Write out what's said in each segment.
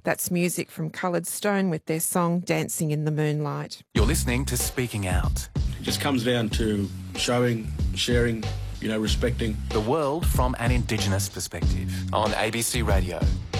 That's music from Coloured Stone with their song Dancing in the Moonlight. You're listening to Speaking Out. It just comes down to showing, sharing, respecting. The world from an Indigenous perspective on ABC Radio.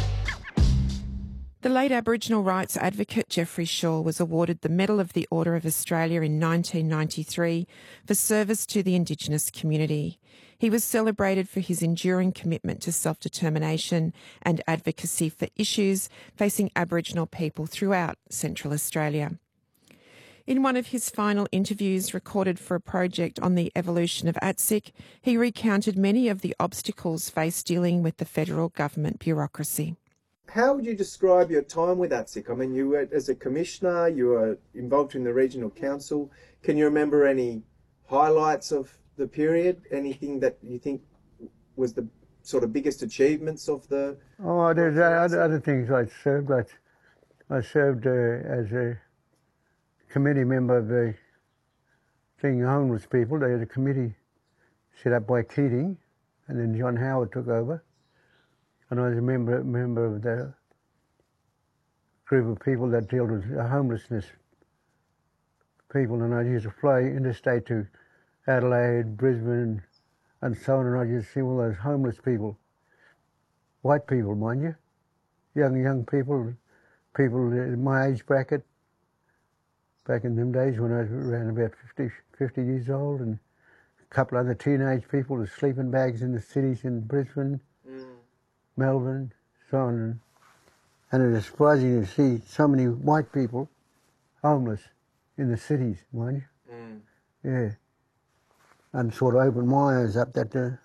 The late Aboriginal rights advocate Geoffrey Shaw was awarded the Medal of the Order of Australia in 1993 for service to the Indigenous community. He was celebrated for his enduring commitment to self-determination and advocacy for issues facing Aboriginal people throughout Central Australia. In one of his final interviews recorded for a project on the evolution of ATSIC, he recounted many of the obstacles faced dealing with the federal government bureaucracy. How would you describe your time with ATSIC? I mean, you were, as a commissioner, you were involved in the regional council. Can you remember any highlights of the period? Anything that you think was the sort of biggest achievements of the... Oh, there's other things I served. I served as a committee member of the thing, homeless people. They had a committee set up by Keating, and then John Howard took over. And I was a member of the group of people that dealt with homelessness people, and I used to fly interstate to Adelaide, Brisbane, and so on, and I used to see all those homeless people, white people, mind you, young people in my age bracket, back in them days when I was around about 50 years old, and a couple other teenage people with sleeping bags in the cities in Brisbane, Melbourne, so on. And it is surprising to see so many white people homeless in the cities, mind you. Yeah. And sort of opened my eyes up that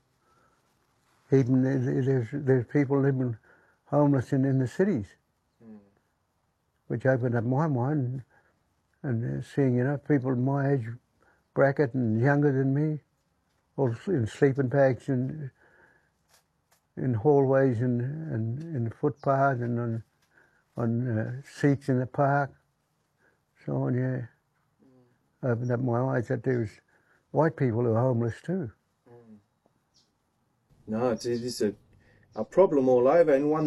even there's people living homeless in the cities, which opened up my mind. And seeing, people in my age bracket and younger than me, all in sleeping bags and in hallways and in the footpaths and on seats in the park, so on, yeah. Opened up my eyes that there was white people who are homeless too. No, it's a problem all over, and one